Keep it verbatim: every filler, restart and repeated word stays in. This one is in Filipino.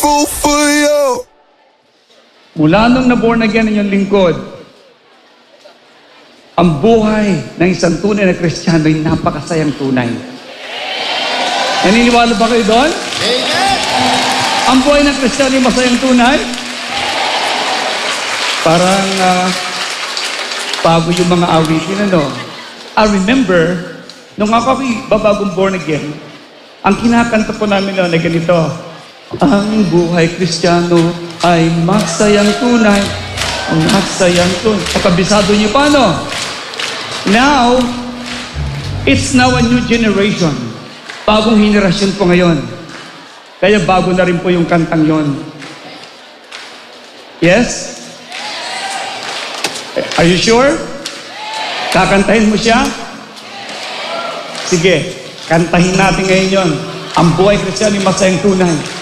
grateful for you. Mula nung na-born again ang inyong lingkod, ang buhay ng isang tunay na Kristiyano ay napakasayang tunay. Naniniwala ba kayo doon? Amen! Ang buhay ng Kristiyano ay masayang tunay? Parang uh, bago yung mga awitin, ano? I remember, nung ako ay babagong born again, ang kinakanta po namin noon ay ganito, ang buhay Kristiyano ay masayang tunay, ang masayang tunay. Pakabisado niyo pa, no? Now, it's now a new generation. Bagong henerasyon po ngayon. Kaya bago na rin po yung kantang yon. Yes? Are you sure? Kakantahin mo siya? Sige, kantahin natin ngayon yon. Ang buhay Kristiyano ay masayang tunay.